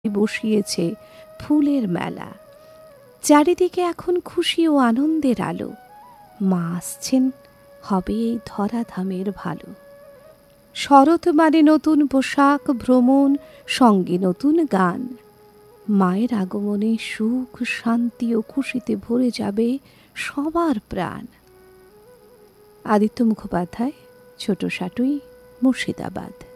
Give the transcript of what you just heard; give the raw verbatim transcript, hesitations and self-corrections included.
বসিয়েছে ফুলের মেলা। চারিদিকে এখন খুশি ও আনন্দের আলো। মা আসছেন, হবে এই ধরাধামের ভালো। শরৎ মানে নতুন পোশাক, ভ্রমণ, সঙ্গে নতুন গান। মায়ের আগমনে সুখ, শান্তি ও খুশিতে ভরে যাবে সবার প্রাণ। আদিত্য মুখোপাধ্যায়, ছোট সাটুই, মুর্শিদাবাদ।